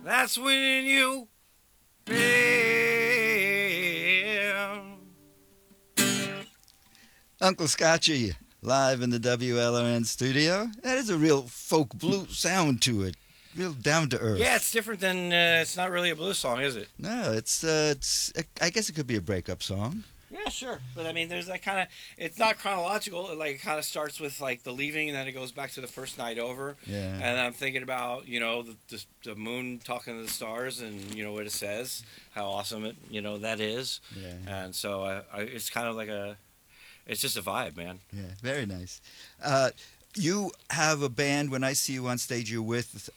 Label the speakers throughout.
Speaker 1: That's when you fail.
Speaker 2: Uncle Scotchy, live in the WLRN studio. That is a real folk blues sound to it. Real down to
Speaker 1: Yeah,
Speaker 2: earth.
Speaker 1: it's different than it's not really a blues song, is it?
Speaker 2: No, it's. I guess it could be a breakup song.
Speaker 1: Yeah, sure. But I mean, there's that kind of. It's not chronological. It kind of starts with like the leaving, and then it goes back to the first night over.
Speaker 2: Yeah.
Speaker 1: And I'm thinking about the moon talking to the stars, and what it says, how awesome it that is.
Speaker 2: Yeah.
Speaker 1: And so it's kind of like it's just a vibe, man.
Speaker 2: Yeah. Very nice. You have a band. When I see you on stage, you're with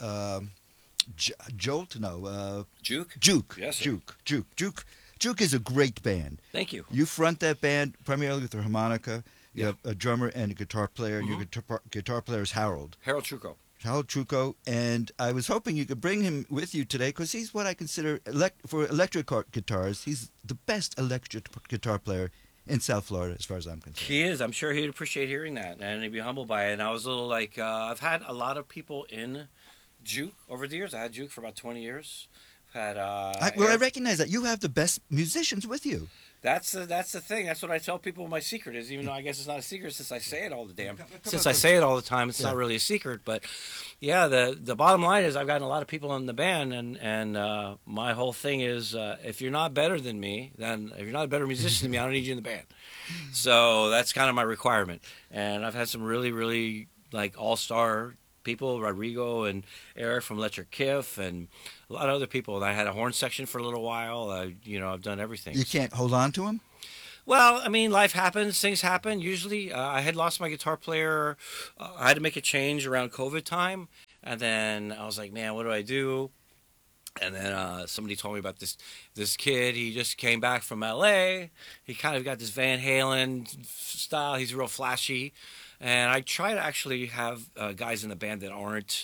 Speaker 2: Jolt. No,
Speaker 1: Juke.
Speaker 2: Juke.
Speaker 1: Yes, sir.
Speaker 2: Juke is a great band.
Speaker 1: Thank you.
Speaker 2: You front that band primarily with the harmonica. You
Speaker 1: Yeah.
Speaker 2: have a drummer and a guitar player.
Speaker 1: Mhm.
Speaker 2: Your guitar player is Harold.
Speaker 1: Harold Trucco.
Speaker 2: Harold Trucco, and I was hoping you could bring him with you today because he's what I consider for electric guitars. He's the best electric guitar player in South Florida, as far as I'm concerned.
Speaker 1: He is. I'm sure he'd appreciate hearing that, and he'd be humbled by it. And I was a little like, I've had a lot of people in Juke over the years. I had Juke for about 20 years. I've had.
Speaker 2: I
Speaker 1: Eric-
Speaker 2: recognize that you have the best musicians with you.
Speaker 1: That's the thing. That's what I tell people. My secret is, even though I guess it's not a secret since I say it all the since I say it all the time, it's not really a secret. But yeah, the bottom line is I've gotten a lot of people in the band, and my whole thing is if you're not better than me, then if you're not a better musician than me, I don't need you in the band. So that's kind of my requirement. And I've had some really, really like all-star people, Rodrigo and Eric from Electric Kiff, and a lot of other people. And I had a horn section for a little while. I've done everything.
Speaker 2: You can't hold on to them.
Speaker 1: Well, I mean, life happens, things happen. Usually, I had lost my guitar player. I had to make a change around COVID time, and then I was like, man, what do I do? And then somebody told me about this kid. He just came back from L.A. He kind of got this Van Halen style. He's real flashy, and I try to actually have guys in the band that aren't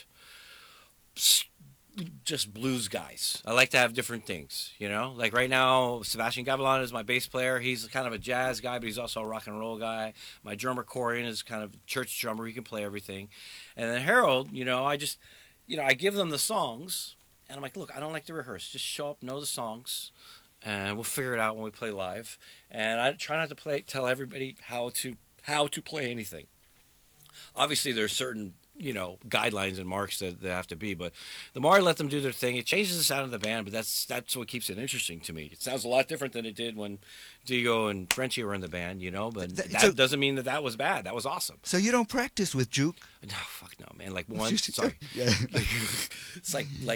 Speaker 1: just blues guys. I like to have different things, Like right now, Sebastian Gavilan is my bass player. He's kind of a jazz guy, but he's also a rock and roll guy. My drummer, Corian, is kind of a church drummer. He can play everything. And then Harold, I give them the songs, and I'm like, look, I don't like to rehearse. Just show up, know the songs, and we'll figure it out when we play live. And I try not to tell everybody how to play anything. Obviously, there's certain guidelines and marks that they have to be, but the more I let them do their thing, it changes the sound of the band, but that's what keeps it interesting to me. It sounds a lot different than it did when Diego and Frenchie were in the band, but that doesn't mean that was bad. That was awesome.
Speaker 2: So you don't practice with Juke?
Speaker 1: No, fuck no, man. Like once, sorry.
Speaker 2: Yeah.
Speaker 1: It's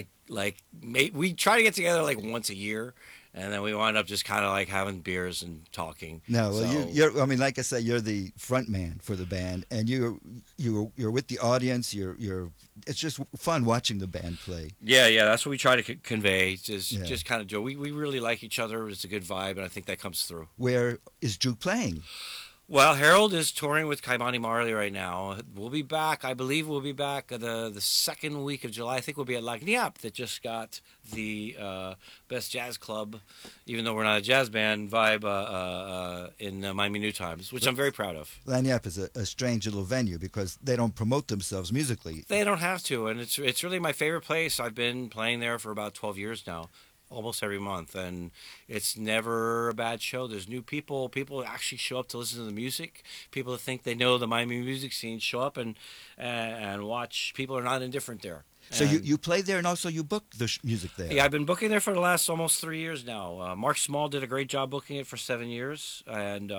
Speaker 1: we try to get together like once a year, and then we wind up just kind of like having beers and talking.
Speaker 2: No, well,
Speaker 1: So-
Speaker 2: you're. I mean, like I said, you're the front man for the band, and you're with the audience. You're. It's just fun watching the band play.
Speaker 1: Yeah, that's what we try to convey. Just
Speaker 2: Yeah.
Speaker 1: just kind of Joe. We really like each other. It's a good vibe, and I think that comes through.
Speaker 2: Where is Juke playing?
Speaker 1: Well, Harold is touring with Kaimani Marley right now. We'll be back. I believe we'll be back the second week of July. I think we'll be at Lagniappe that just got the Best Jazz Club, even though we're not a jazz band, vibe in Miami New Times, which I'm very proud of.
Speaker 2: Lagniappe is a strange little venue because they don't promote themselves musically.
Speaker 1: They don't have to, and it's really my favorite place. I've been playing there for about 12 years now. Almost every month, and it's never a bad show. There's new people actually show up to listen to the music. People that think they know the Miami music scene show up and watch. People are not indifferent there.
Speaker 2: So
Speaker 1: And-
Speaker 2: you play there, and also you book the music there.
Speaker 1: yeah, I've been booking there for the last almost 3 years now. Mark Small did a great job booking it for 7 years, and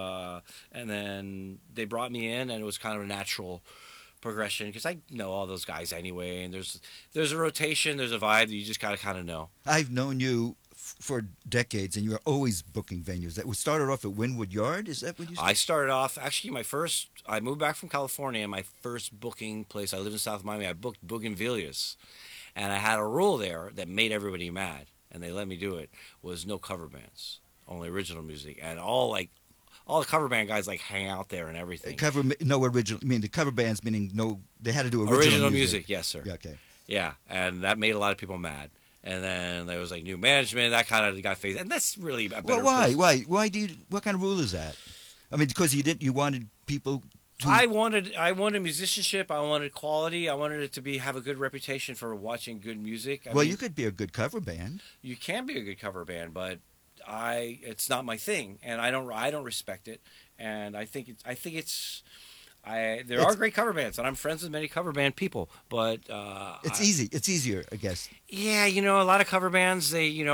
Speaker 1: then they brought me in, and it was kind of a natural progression because I know all those guys anyway, and there's a rotation, there's a vibe that you just gotta kind of know.
Speaker 2: I've known you for decades, and you are always booking venues. That started off at Wynwood Yard. Is that what you said?
Speaker 1: I started off actually I moved back from California, and my first booking place, I lived in South Miami, I booked Bougainvilleas, and I had a rule there that made everybody mad, and they let me do it, was no cover bands, only original music, and all the cover band guys like hang out there and everything.
Speaker 2: No original. I mean, the cover bands meaning no. They had to do original
Speaker 1: music, yes sir.
Speaker 2: Yeah, okay.
Speaker 1: Yeah, and that made a lot of people mad. And then there was like new management, that kind of got phased, and that's really a better.
Speaker 2: Well, why? Why do you? What kind of rule is that? I mean, because you wanted people
Speaker 1: I wanted musicianship. I wanted quality. I wanted it to have a good reputation for watching good music. I
Speaker 2: Well,
Speaker 1: mean,
Speaker 2: you could be a good cover band.
Speaker 1: you can be a good cover band, but it's not my thing, and I don't respect it. And there are great cover bands, and I'm friends with many cover band people, but
Speaker 2: It's easy. It's easier, I guess.
Speaker 1: yeah, a lot of cover bands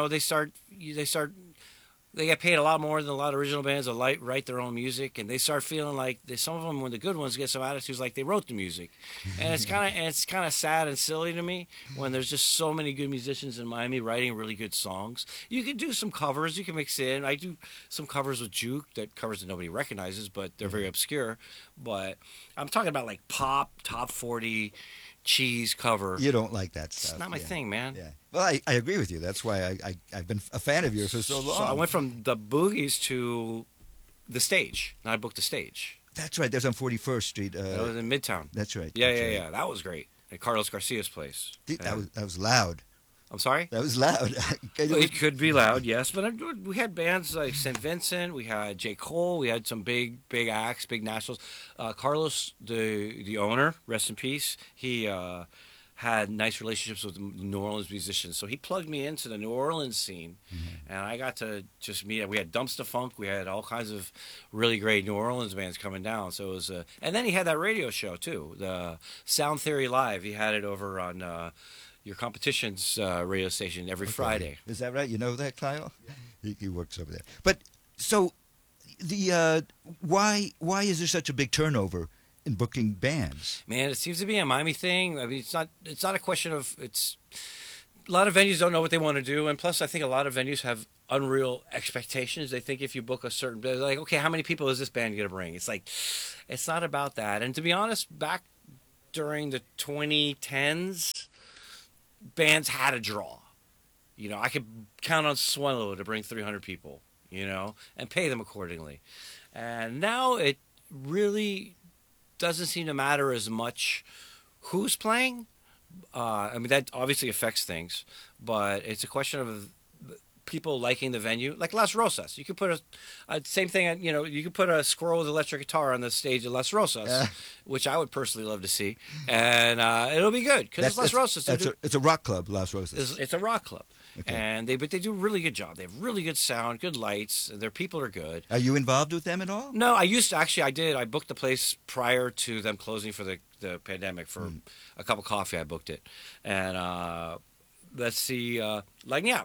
Speaker 1: they get paid a lot more than a lot of original bands that write their own music, and they start feeling like some of them, when the good ones, get some attitudes like they wrote the music, and it's kind of sad and silly to me when there's just so many good musicians in Miami writing really good songs. You can do some covers, you can mix in. I do some covers with Juke, covers that nobody recognizes, but they're very obscure. But I'm talking about like pop, top 40, cheese cover.
Speaker 2: You don't like that stuff.
Speaker 1: It's not my thing, man.
Speaker 2: Yeah. Well, I agree with you. That's why I've been a fan of yours for so long.
Speaker 1: So I went from the Boogies to the stage. And I booked the stage.
Speaker 2: That's right. That's on 41st Street.
Speaker 1: That was in Midtown.
Speaker 2: That's right.
Speaker 1: Yeah,
Speaker 2: that's right.
Speaker 1: yeah. That was great. At Carlos Garcia's place.
Speaker 2: That was loud.
Speaker 1: I'm sorry?
Speaker 2: That was loud.
Speaker 1: Well, it could be loud, yes. But we had bands like St. Vincent. We had J. Cole. We had some big acts, big nationals. Carlos, the owner, rest in peace, he had nice relationships with New Orleans musicians. So he plugged me into the New Orleans scene. Mm-hmm. And I got to just meet. We had Dumpster Funk. We had all kinds of really great New Orleans bands coming down. So it was, and then he had that radio show too, the Sound Theory Live. He had it over on your competition's radio station every Friday.
Speaker 2: Is that right? You know that, Kyle? He works over there. But so the why is there such a big turnover in booking bands?
Speaker 1: Man, it seems to be a Miami thing. I mean, it's not a question of it's. A lot of venues don't know what they want to do, and plus, I think a lot of venues have unreal expectations. They think if you book a certain, they're like, okay, how many people is this band going to bring? It's like, it's not about that. And to be honest, back during the 2010s, bands had a draw. I could count on Swallow to bring 300 people, and pay them accordingly. And now it really doesn't seem to matter as much who's playing. I mean, that obviously affects things, but it's a question of people liking the venue. Like Las Rosas. You could put same thing, you could put a squirrel with electric guitar on the stage at Las Rosas, which I would personally love to see. And it'll be good, because it's Las Rosas.
Speaker 2: It's a rock club, Las Rosas.
Speaker 1: It's a rock club.
Speaker 2: Okay.
Speaker 1: And they do a really good job. They have really good sound, good lights. Their people are good.
Speaker 2: Are you involved with them at all?
Speaker 1: No, I used to. Actually, I did. I booked the place prior to them closing for the pandemic. For a cup of coffee, I booked it. And let's see, Lagniappe.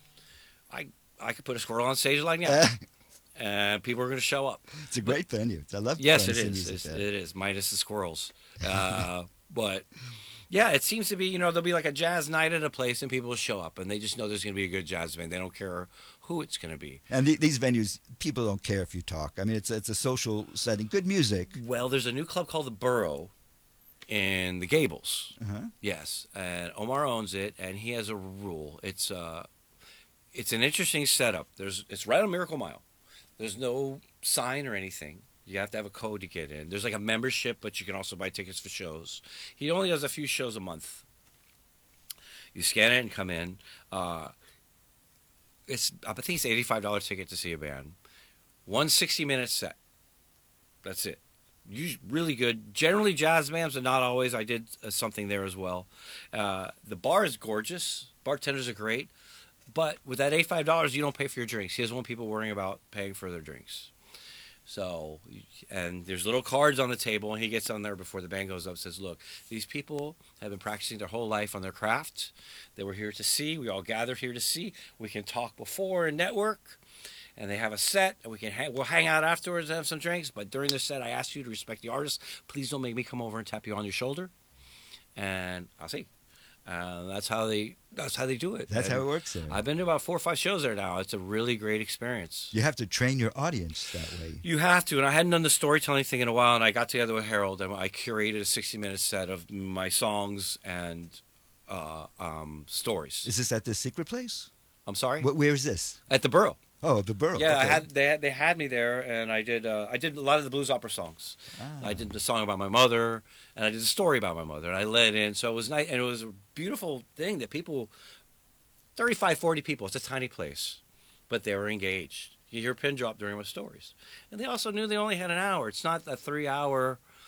Speaker 1: I could put a squirrel on stage like Lagniappe. And people are going to show up.
Speaker 2: It's a great venue. I love
Speaker 1: Yes, it is. It is. Minus the squirrels. But... yeah, it seems to be, there'll be like a jazz night at a place and people will show up and they just know there's going to be a good jazz band. They don't care who it's going to be.
Speaker 2: And these venues, people don't care if you talk. I mean, it's a social setting, good music.
Speaker 1: Well, there's a new club called the Borough in the Gables.
Speaker 2: Uh-huh.
Speaker 1: Yes, and Omar owns it, and he has a rule. It's an interesting setup. It's right on Miracle Mile. There's no sign or anything. You have to have a code to get in. There's like a membership, but you can also buy tickets for shows. He only does a few shows a month. You scan it and come in. I think it's $85 ticket to see a band. 160-minute set. That's it. Really good. Generally jazz bands, but not always. I did something there as well. The bar is gorgeous. Bartenders are great. But with that $85, you don't pay for your drinks. He doesn't want people worrying about paying for their drinks. So, and there's little cards on the table, and he gets on there before the band goes up, says, look, these people have been practicing their whole life on their craft. They were here to see. We all gathered here to see. We can talk before and network, and they have a set, and we'll hang out afterwards and have some drinks, but during the set, I ask you to respect the artist. Please don't make me come over and tap you on your shoulder, and I'll see. That's how they do it.
Speaker 2: That's how it works there.
Speaker 1: I've been to about 4 or 5 shows there now. It's a really great experience.
Speaker 2: You have to train your audience that way.
Speaker 1: You have to, and I hadn't done the storytelling thing in a while, and I got together with Harold, and I curated a 60-minute set of my songs and stories.
Speaker 2: Is this at the secret place?
Speaker 1: I'm sorry?
Speaker 2: Where is this?
Speaker 1: At the Borough.
Speaker 2: Oh, the Borough.
Speaker 1: Yeah,
Speaker 2: okay.
Speaker 1: they had me there, and I did a lot of the blues opera songs. I did the song about my mother, and I did a story about my mother, and I led in. So it was nice, and it was a beautiful thing that 35, 40 people. It's a tiny place, but they were engaged. You hear a pin drop during my stories, and they also knew they only had an hour. It's not a 3-hour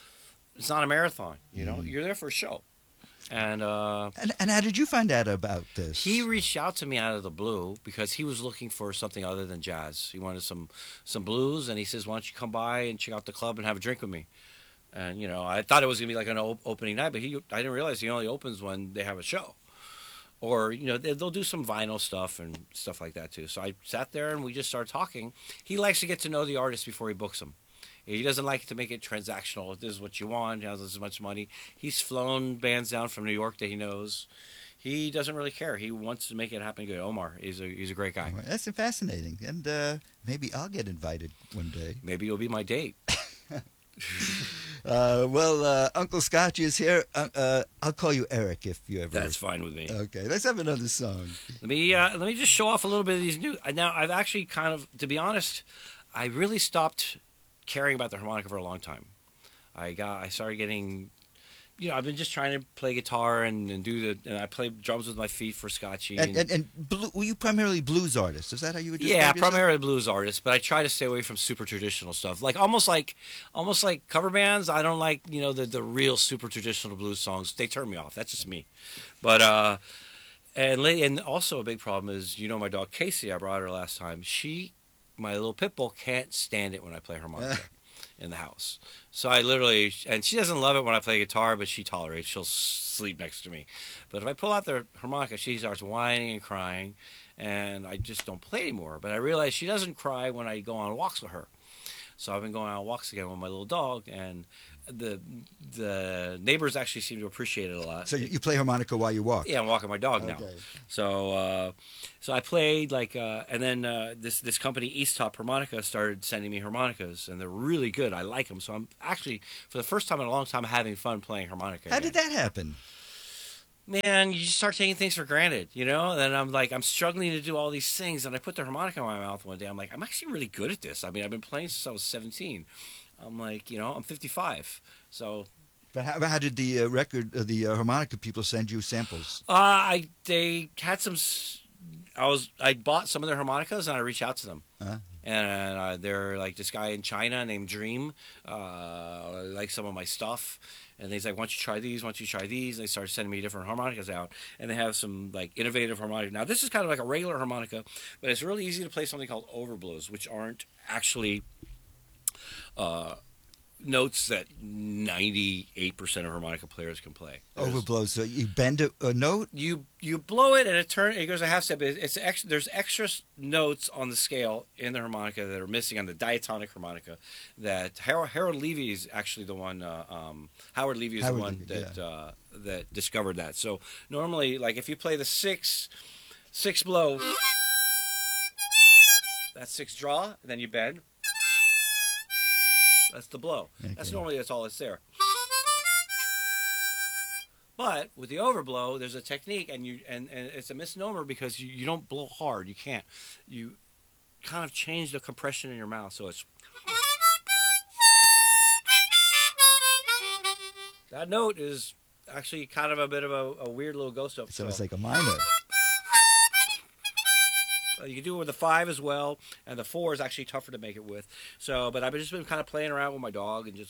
Speaker 1: It's not a marathon. You know, you're there for a show. And
Speaker 2: And how did you find out about this?
Speaker 1: he reached out to me out of the blue because he was looking for something other than jazz. He wanted some blues, and he says, "Why don't you come by and check out the club and have a drink with me?" And you know, I thought it was gonna be like an opening night, but I didn't realize he only opens when they have a show, or you know, they'll do some vinyl stuff and stuff like that too. So I sat there and we just started talking. He likes to get to know the artist before he books them. He doesn't like to make it transactional. If this is what you want, he has this much money. He's flown bands down from New York that he knows. He doesn't really care. He wants to make it happen good. Omar, he's a great guy.
Speaker 2: Well, that's fascinating, and maybe I'll get invited one day.
Speaker 1: Maybe you'll be my date.
Speaker 2: Uncle Scotch is here. I'll call you Eric if you ever.
Speaker 1: That's fine with me.
Speaker 2: Okay, let's have another song.
Speaker 1: Let me just show off a little bit of these new. Now I've actually kind of, to be honest, I really stopped caring about the harmonica for a long time. I started getting, you know, I've been just trying to play guitar and I play drums with my feet for Scotchy.
Speaker 2: Were you primarily blues artist? Is that how you would describe
Speaker 1: Yeah,
Speaker 2: yourself?
Speaker 1: primarily blues artist, but I try to stay away from super traditional stuff. Like almost like cover bands. I don't like, you know, the real super traditional blues songs. They turn me off. That's just me. But and also a big problem is, you know, my dog Casey, I brought her last time. My little pit bull can't stand it when I play harmonica in the house. So I literally, and she doesn't love it when I play guitar, but she tolerates. She'll sleep next to me. But if I pull out the harmonica, she starts whining and crying, and I just don't play anymore. But I realize she doesn't cry when I go on walks with her. So I've been going on walks again with my little dog, and the neighbors actually seem to appreciate it a lot.
Speaker 2: So you play harmonica while you walk?
Speaker 1: Yeah, I'm walking my dog now.
Speaker 2: Okay.
Speaker 1: So I played and then this company East Top Harmonica started sending me harmonicas, and they're really good. I like them. So I'm actually, for the first time in a long time, having fun playing harmonica.
Speaker 2: How did that happen?
Speaker 1: Man, you just start taking things for granted, you know? And then I'm struggling to do all these things, and I put the harmonica in my mouth one day. I'm like, I'm actually really good at this. I mean, I've been playing since I was 17. I'm like, you know, I'm 55. So.
Speaker 2: But how did the the harmonica people send you samples?
Speaker 1: They had some. I bought some of their harmonicas and I reached out to them.
Speaker 2: Uh-huh.
Speaker 1: And they're like this guy in China named Dream, like some of my stuff. And he's like, why don't you try these? Why don't you try these? And they started sending me different harmonicas out. And they have some like innovative harmonica. Now, this is kind of like a regular harmonica, but it's really easy to play something called overblows, which aren't actually notes that 98% of harmonica players can play.
Speaker 2: Overblows. So you bend a note?
Speaker 1: You blow it and it goes a half step. There's extra notes on the scale in the harmonica that are missing on the diatonic harmonica. That Harold Levy is actually the one. Howard Levy is the one that discovered that. So normally, like if you play the six blow, that's six draw, and then you bend. That's the blow.
Speaker 2: Okay.
Speaker 1: That's all that's there. But with the overblow, there's a technique, and it's a misnomer because you don't blow hard. You can't. You kind of change the compression in your mouth, so it's. That note is actually kind of a bit of a weird little ghost note.
Speaker 2: So it's like a minor.
Speaker 1: You can do it with the 5 as well, and the 4 is actually tougher to make it with. So, but I've just been kind of playing around with my dog and just.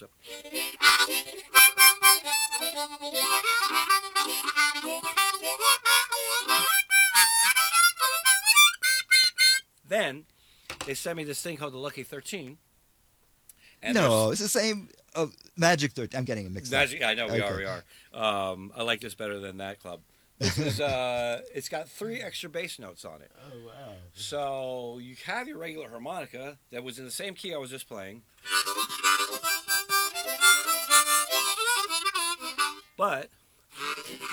Speaker 1: Then they sent me this thing called the Lucky 13. And
Speaker 2: no, it's the same. Magic 13. I'm getting it mixed up.
Speaker 1: Magic. I know we are. I like this better than that club. This is it's got 3 extra bass notes on it.
Speaker 2: Oh wow!
Speaker 1: So you have your regular harmonica that was in the same key I was just playing, but